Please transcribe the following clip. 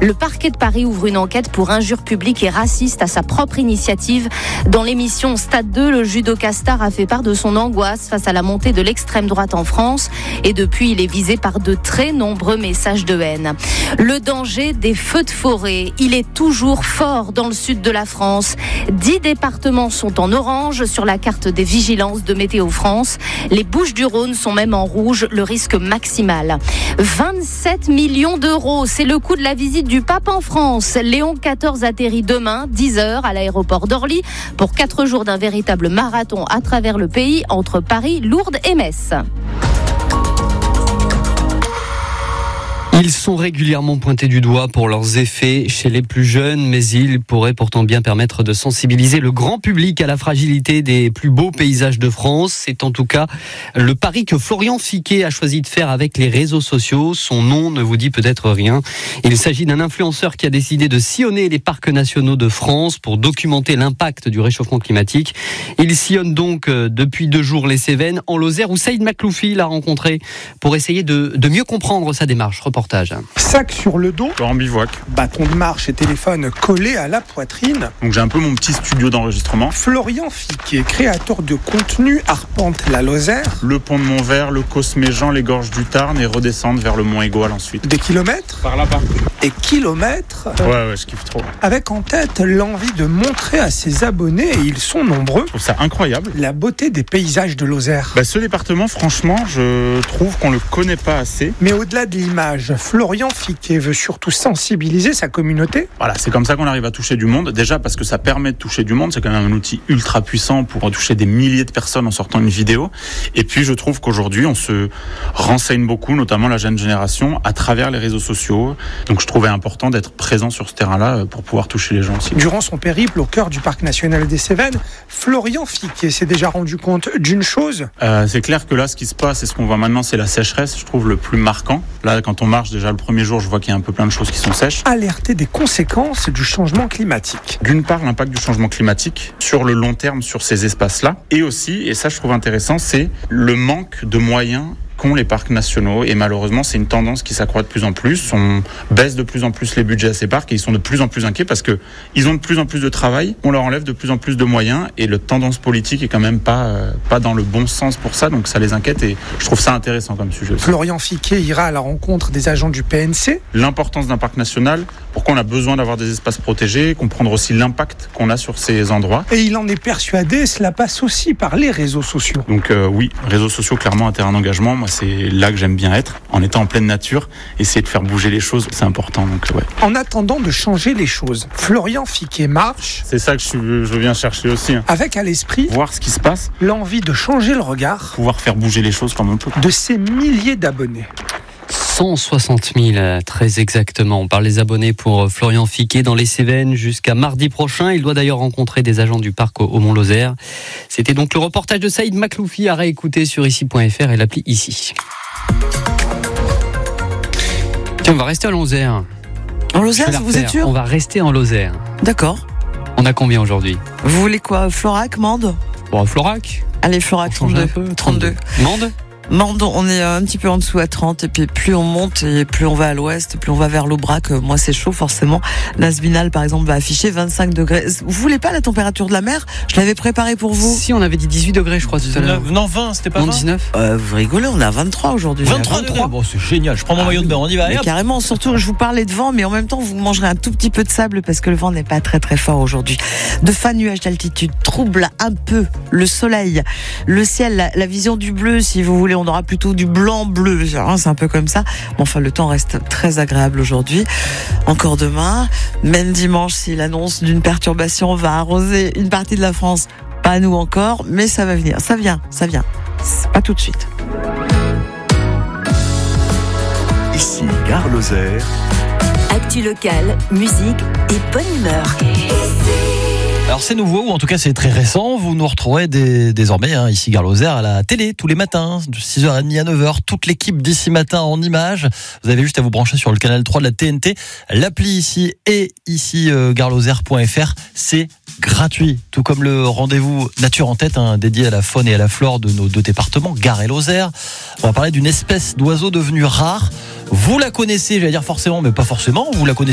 Le parquet de Paris ouvre une enquête pour injure publique et raciste à sa propre initiative. Dans l'émission Stade 2, le judoka star a fait part de son angoisse face à la montée de l'extrême droite en France. Et depuis, il est visé par de très nombreux messages de haine. Le danger des feux de forêt, il est toujours fort dans le sud de la France. 10 départements sont en orange sur la carte des vigilances de Météo France. Les Bouches-du-Rhône sont même en rouge, le risque maximal. 27 millions d'euros, c'est le coût de la visite du pape en France. Léon XIV atterrit demain, 10h, à l'aéroport d'Orly, pour 4 jours d'un véritable marathon à travers le pays, entre Paris, Lourdes et Metz. Ils sont régulièrement pointés du doigt pour leurs effets chez les plus jeunes, mais ils pourraient pourtant bien permettre de sensibiliser le grand public à la fragilité des plus beaux paysages de France. C'est en tout cas le pari que Florian Fiquet a choisi de faire avec les réseaux sociaux. Son nom ne vous dit peut-être rien. Il s'agit d'un influenceur qui a décidé de sillonner les parcs nationaux de France pour documenter l'impact du réchauffement climatique. Il sillonne donc depuis 2 jours les Cévennes, en Lozère, où Saïd Makloufi l'a rencontré pour essayer de mieux comprendre sa démarche. Reportage. Sac sur le dos, en bivouac, bâton de marche et téléphone collé à la poitrine. Donc j'ai un peu mon petit studio d'enregistrement. Florian Fiquet, créateur de contenu, arpente la Lozère. Le pont de Montvert, le Cosméjean, les gorges du Tarn et redescendre vers le Mont Égoal ensuite. Des kilomètres par là-bas. Et kilomètres. Ouais, je kiffe trop. Avec en tête l'envie de montrer à ses abonnés, et ils sont nombreux, je trouve ça incroyable, la beauté des paysages de Lozère. Ce département, franchement, je trouve qu'on le connaît pas assez. Mais au-delà de l'image, Florian Fiquet veut surtout sensibiliser sa communauté. Voilà, c'est comme ça qu'on arrive à toucher du monde. Déjà parce que ça permet de toucher du monde, c'est quand même un outil ultra puissant pour toucher des milliers de personnes en sortant une vidéo. Et puis je trouve qu'aujourd'hui, on se renseigne beaucoup, notamment la jeune génération, à travers les réseaux sociaux. Donc je trouvais important d'être présent sur ce terrain-là pour pouvoir toucher les gens aussi. Durant son périple au cœur du parc national des Cévennes, Florian Fiquet s'est déjà rendu compte d'une chose. C'est clair que là, ce qui se passe et ce qu'on voit maintenant, c'est la sécheresse, je trouve le plus marquant. Là, quand on marche déjà le premier jour, je vois qu'il y a un peu plein de choses qui sont sèches. Alerter des conséquences du changement climatique. D'une part, l'impact du changement climatique sur le long terme sur ces espaces-là. Et aussi, et ça je trouve intéressant, c'est le manque de moyens qu'ont les parcs nationaux, et malheureusement c'est une tendance qui s'accroît de plus en plus. On baisse de plus en plus les budgets à ces parcs et ils sont de plus en plus inquiets parce que ils ont de plus en plus de travail, on leur enlève de plus en plus de moyens et la tendance politique est quand même pas dans le bon sens pour ça, donc ça les inquiète et je trouve ça intéressant comme sujet. Florian Fiquet ira à la rencontre des agents du PNC. L'importance d'un parc national, pourquoi on a besoin d'avoir des espaces protégés, comprendre aussi l'impact qu'on a sur ces endroits. Et il en est persuadé, cela passe aussi par les réseaux sociaux. Donc oui, réseaux sociaux clairement un terrain d'engagement. Moi, c'est là que j'aime bien être, en étant en pleine nature, essayer de faire bouger les choses, c'est important. Donc, ouais. En attendant de changer les choses, Florian Fiquet marche. C'est ça que je viens chercher aussi. Avec à l'esprit, voir ce qui se passe, l'envie de changer le regard, pouvoir faire bouger les choses comme on peut. De ces milliers d'abonnés. 160 000, très exactement, par les abonnés pour Florian Fiquet dans les Cévennes jusqu'à mardi prochain. Il doit d'ailleurs rencontrer des agents du parc au Mont-Lozère. C'était donc le reportage de Saïd Makloufi à réécouter sur ici.fr et l'appli Ici. Tiens, on va rester en Lozère. En Lozère, vous êtes sûr ? On va rester en Lozère. D'accord. On a combien aujourd'hui ? Vous voulez quoi ? Florac, Mende ? Bon, Florac. Allez, Florac, 32. Mende, on est un petit peu en dessous à 30 et puis plus on monte et plus on va à l'ouest, plus on va vers l'Aubrac, moins c'est chaud forcément. L'Asbinal par exemple va afficher 25 degrés. Vous voulez pas la température de la mer ? Je l'avais préparé pour vous. Si, on avait dit 18 degrés je crois tout à l'heure. Non, 20, c'était pas 20 19 Vous rigolez, on est à 23 aujourd'hui. 23 Bon, c'est génial, je prends mon maillot de bain, on y va. Mais carrément, surtout je vous parlais de vent, mais en même temps vous mangerez un tout petit peu de sable parce que le vent n'est pas très très fort aujourd'hui. De fins nuages d'altitude troublent un peu le soleil, le ciel, la vision du bleu si vous voulez, on aura plutôt du blanc-bleu, c'est un peu comme ça. Bon, enfin, le temps reste très agréable aujourd'hui. Encore demain, même dimanche, si l'annonce d'une perturbation va arroser une partie de la France, pas nous encore, mais ça va venir. Ça vient. C'est pas tout de suite. Ici, Gare Lozère. Actu locale, musique et bonne humeur. Alors c'est nouveau, ou en tout cas c'est très récent, vous nous retrouverez désormais ici Gare Lozère à la télé tous les matins, de 6h30 à 9h, toute l'équipe d'ici matin en images. Vous avez juste à vous brancher sur le canal 3 de la TNT, l'appli ici et ici garelozère.fr, c'est gratuit, tout comme le rendez-vous Nature en tête dédié à la faune et à la flore de nos 2 départements, Gare et Lozère. On va parler d'une espèce d'oiseau devenue rare. Vous la connaissez, j'allais dire forcément, mais pas forcément, vous la connaissez